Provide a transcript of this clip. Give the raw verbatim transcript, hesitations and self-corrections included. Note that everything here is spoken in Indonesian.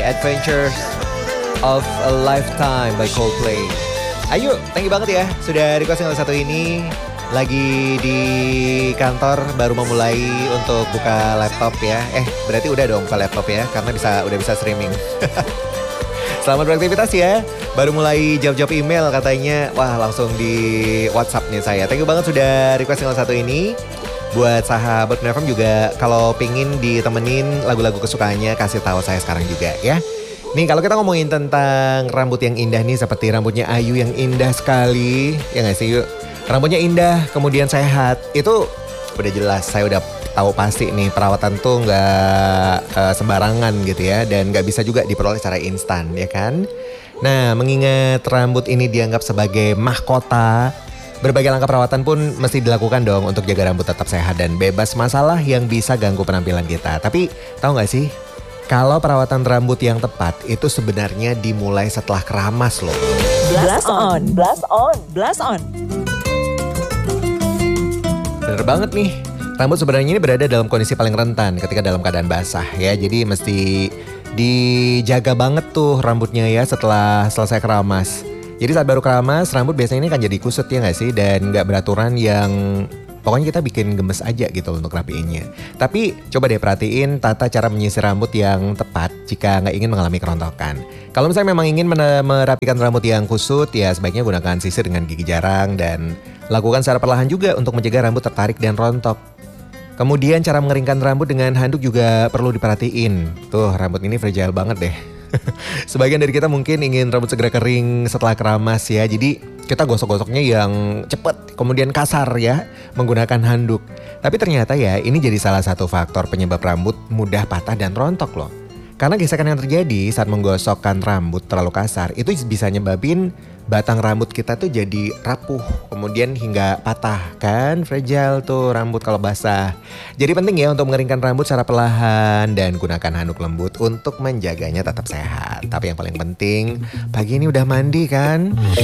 Adventures of a Lifetime by Coldplay. Ayo, thank you banget ya sudah request yang satu ini. Lagi di kantor baru memulai untuk buka laptop ya. Eh, berarti udah dong buka laptop ya karena bisa udah bisa streaming. Selamat beraktivitas ya. Baru mulai jawab-jawab email katanya. Wah, langsung di WhatsApp nih saya. Thank you banget sudah request yang satu ini. Buat sahabat N F M juga kalau pingin ditemenin lagu-lagu kesukaannya kasih tahu saya sekarang juga ya. Nih kalau kita ngomongin tentang rambut yang indah nih seperti rambutnya Ayu yang indah sekali. Ya gak sih yuk? Rambutnya indah kemudian sehat. Itu udah jelas saya udah tahu pasti nih perawatan tuh gak uh, sembarangan gitu ya. Dan gak bisa juga diperoleh secara instan ya kan. Nah mengingat rambut ini dianggap sebagai mahkota, berbagai langkah perawatan pun mesti dilakukan dong untuk jaga rambut tetap sehat dan bebas masalah yang bisa ganggu penampilan kita. Tapi tahu gak sih, kalau perawatan rambut yang tepat itu sebenarnya dimulai setelah keramas loh. Blast on, blast on, blast on. Bener banget nih, rambut sebenarnya ini berada dalam kondisi paling rentan ketika dalam keadaan basah ya. Jadi mesti dijaga banget tuh rambutnya ya setelah selesai keramas. Jadi saat baru keramas, rambut biasanya ini kan jadi kusut ya gak sih? Dan gak beraturan yang pokoknya kita bikin gemes aja gitu untuk rapiinnya. Tapi coba deh perhatiin tata cara menyisir rambut yang tepat jika gak ingin mengalami kerontokan. Kalau misalnya memang ingin merapikan rambut yang kusut, ya sebaiknya gunakan sisir dengan gigi jarang. Dan lakukan secara perlahan juga untuk mencegah rambut tertarik dan rontok. Kemudian cara mengeringkan rambut dengan handuk juga perlu diperhatiin. Tuh rambut ini fragile banget deh. Sebagian dari kita mungkin ingin rambut segera kering setelah keramas ya. Jadi kita gosok-gosoknya yang cepet kemudian kasar ya menggunakan handuk. Tapi ternyata ya ini jadi salah satu faktor penyebab rambut mudah patah dan rontok loh. Karena gesekan yang terjadi saat menggosokkan rambut terlalu kasar itu bisa nyebabin batang rambut kita tuh jadi rapuh kemudian hingga patah kan, fragile tuh rambut kalau basah. Jadi penting ya untuk mengeringkan rambut secara perlahan dan gunakan handuk lembut untuk menjaganya tetap sehat. Tapi yang paling penting pagi ini udah mandi kan?